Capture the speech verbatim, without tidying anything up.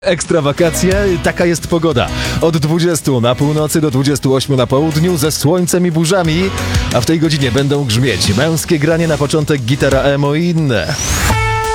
Ekstra wakacje, taka jest pogoda. Od dwudziestu na północy do dwudziestu ośmiu na południu ze słońcem i burzami, a w tej godzinie będą grzmieć męskie granie na początek, gitara emo i inne.